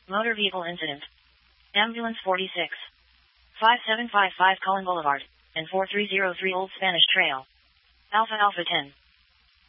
Motor vehicle incident. Ambulance 46. 5755 Cullen Boulevard, and 4303 Old Spanish Trail. Alpha Alpha 10.